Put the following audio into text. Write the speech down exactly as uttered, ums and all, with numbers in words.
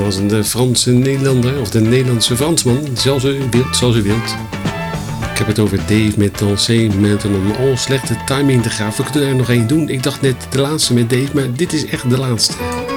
was de Franse Nederlander, of de Nederlandse Fransman, zoals u wilt, zoals u wilt. Ik heb het over Dave met Danser Maintenant. Oh, slechte timing te graaf. We kunnen er nog één doen. Ik dacht net de laatste met Dave, maar dit is echt de laatste.